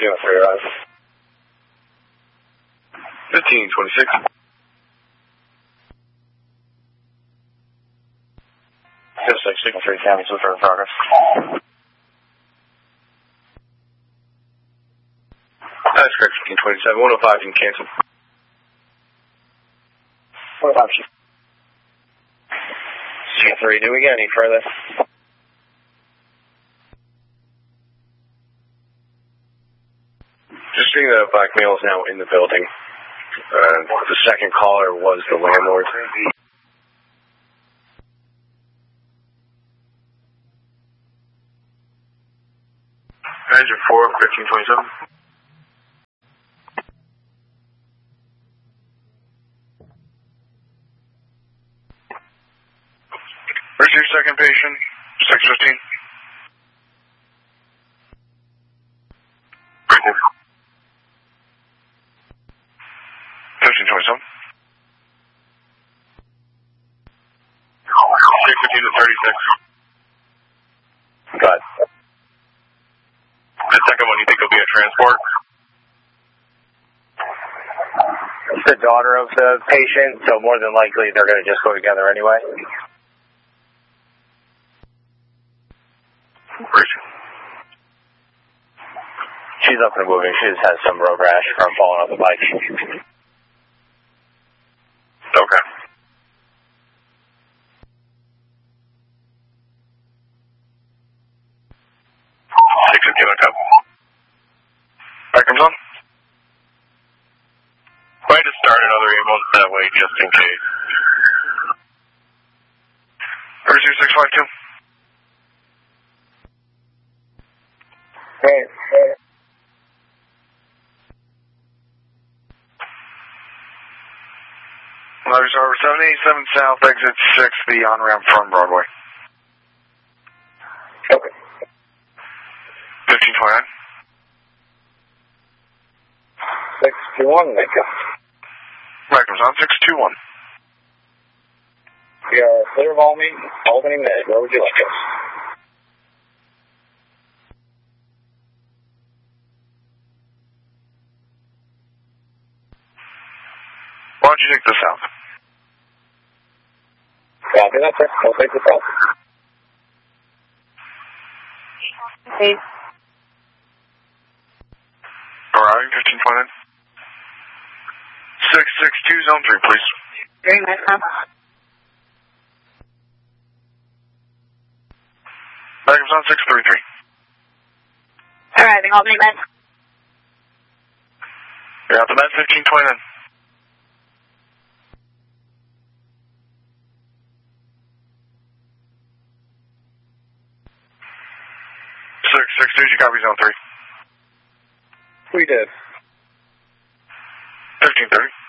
Signal 3, rise. 1526. Just like Signal 3, County, so in progress. That's correct, 1527. 105, you can cancel. 105, Signal 3, do we get any further? Just seeing that a black male is now in the building. The second caller was the landlord. Manager 4, 1527. Where's your second patient? 615. Right there. 1527. 615 to 36. Got it. The second one, you think will be a transport? It's the daughter of the patient, so more than likely they're going to just go together anyway. Where is she? She's up and moving. She just has some road rash from falling off the bike. Okay. Back comes on. Try to start another ambulance that way just in case. Where's your 652? Hey. Letters are 787 South, exit 6, the on-ramp from Broadway. Okay. 1529. 621, make up. Back comes on, 621. We are clear of Albany Med. Where would you like us? Why don't you take this out? Copy that, sir. We'll take this out. Okay. Alright, 1529. 662, zone 3, please. Very much, huh? Back comes on, 633. Arriving, Albany Med. You're out the med, 1529. 662, you copy zone 3. We did. 1530.